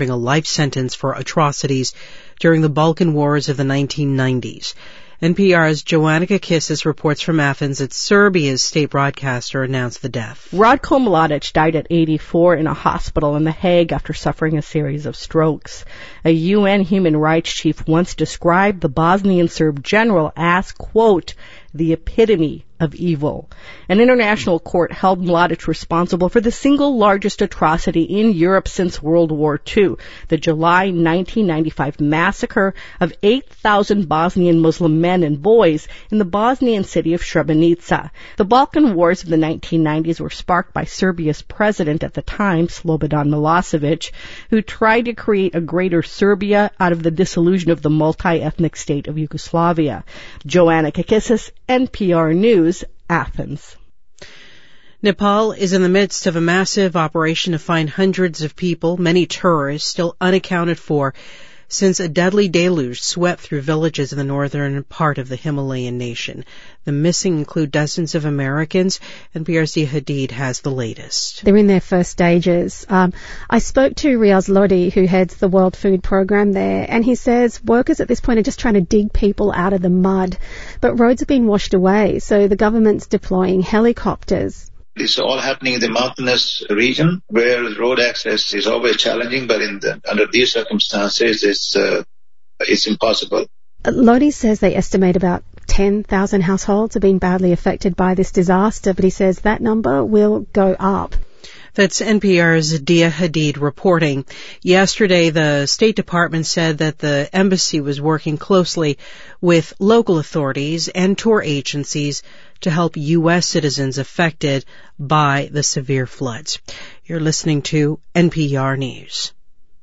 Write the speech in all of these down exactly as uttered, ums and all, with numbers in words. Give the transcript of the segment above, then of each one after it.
a life sentence for atrocities during the Balkan Wars of the nineteen nineties. N P R's Joanna Kakissis reports from Athens that Serbia's state broadcaster announced the death. Ratko Mladic died at eighty-four in a hospital in The Hague after suffering a series of strokes. A U N human rights chief once described the Bosnian Serb general as, quote, the epitome of evil. An international court held Mladic responsible for the single largest atrocity in Europe since World War Two, the July nineteen ninety-five massacre of eight thousand Bosnian Muslim men and boys in the Bosnian city of Srebrenica. The Balkan Wars of the nineteen nineties were sparked by Serbia's president at the time, Slobodan Milosevic, who tried to create a greater Serbia out of the dissolution of the multi-ethnic state of Yugoslavia. Joanna Kakissis, N P R News, Athens. Nepal is in the midst of a massive operation to find hundreds of people, many tourists, still unaccounted for since a deadly deluge swept through villages in the northern part of the Himalayan nation. The missing include dozens of Americans. N P R's Dia Hadid has the latest. They're in their first stages. Um, I spoke to Riaz Lodi, who heads the World Food Program there, and he says workers at this point are just trying to dig people out of the mud. But roads have been washed away, so the government's deploying helicopters. It's all happening in the mountainous region where road access is always challenging, but in the, under these circumstances, it's uh, it's impossible. Lodi says they estimate about ten thousand households have been badly affected by this disaster, but he says that number will go up. That's N P R's Dia Hadid reporting. Yesterday, the State Department said that the embassy was working closely with local authorities and tour agencies to help U S citizens affected by the severe floods. You're listening to N P R News.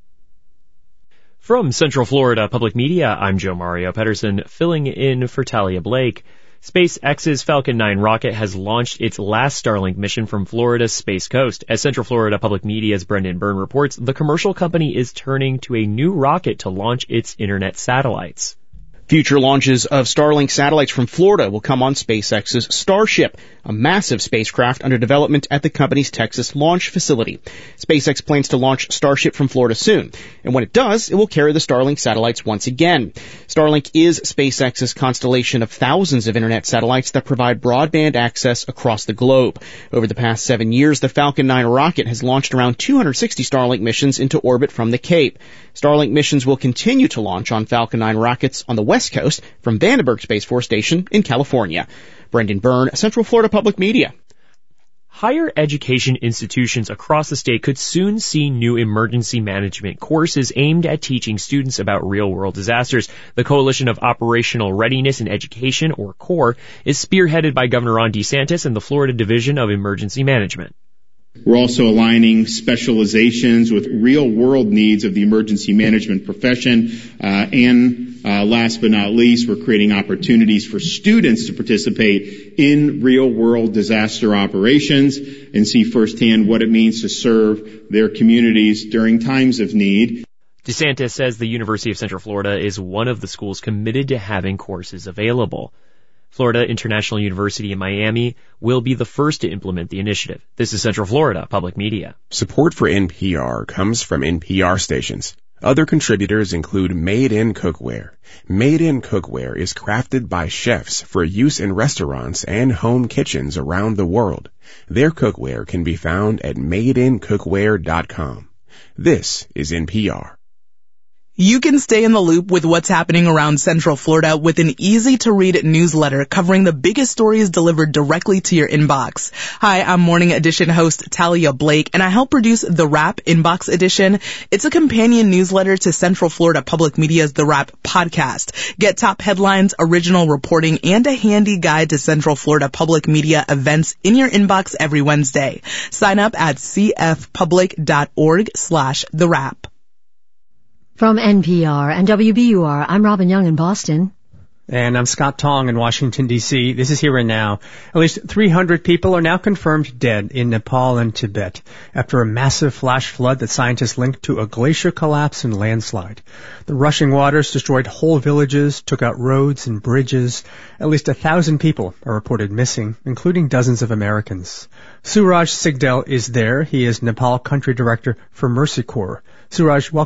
From Central Florida Public Media, I'm Joe Mario Pedersen, filling in for Talia Blake. SpaceX's Falcon nine rocket has launched its last Starlink mission from Florida's Space Coast. As Central Florida Public Media's Brendan Byrne reports, the commercial company is turning to a new rocket to launch its internet satellites. Future launches of Starlink satellites from Florida will come on SpaceX's Starship, a massive spacecraft under development at the company's Texas launch facility. SpaceX plans to launch Starship from Florida soon, and when it does, it will carry the Starlink satellites once again. Starlink is SpaceX's constellation of thousands of internet satellites that provide broadband access across the globe. Over the past seven years, the Falcon nine rocket has launched around two hundred sixty Starlink missions into orbit from the Cape. Starlink missions will continue to launch on Falcon nine rockets on the West Coast from Vandenberg Space Force Station in California. Brendan Byrne, Central Florida Public Media. Higher education institutions across the state could soon see new emergency management courses aimed at teaching students about real-world disasters. The Coalition of Operational Readiness in Education, or CORE, is spearheaded by Governor Ron DeSantis and the Florida Division of Emergency Management. We're also aligning specializations with real-world needs of the emergency management profession. Uh, and uh, last but not least, we're creating opportunities for students to participate in real-world disaster operations and see firsthand what it means to serve their communities during times of need. DeSantis says the University of Central Florida is one of the schools committed to having courses available. Florida International University in Miami will be the first to implement the initiative. This is Central Florida Public Media. Support for N P R comes from N P R stations. Other contributors include Made in Cookware. Made in Cookware is crafted by chefs for use in restaurants and home kitchens around the world. Their cookware can be found at made in cookware dot com. This is N P R. You can stay in the loop with what's happening around Central Florida with an easy-to-read newsletter covering the biggest stories delivered directly to your inbox. Hi, I'm Morning Edition host Talia Blake, and I help produce The Wrap Inbox Edition. It's a companion newsletter to Central Florida Public Media's The Wrap podcast. Get top headlines, original reporting, and a handy guide to Central Florida Public Media events in your inbox every Wednesday. Sign up at cfpublic.org slash The Wrap. From N P R and W B U R, I'm Robin Young in Boston. And I'm Scott Tong in Washington, D C This is Here and Now. At least three hundred people are now confirmed dead in Nepal and Tibet after a massive flash flood that scientists linked to a glacier collapse and landslide. The rushing waters destroyed whole villages, took out roads and bridges. At least a thousand people are reported missing, including dozens of Americans. Suraj Sigdel is there. He is Nepal Country Director for Mercy Corps. Suraj, welcome.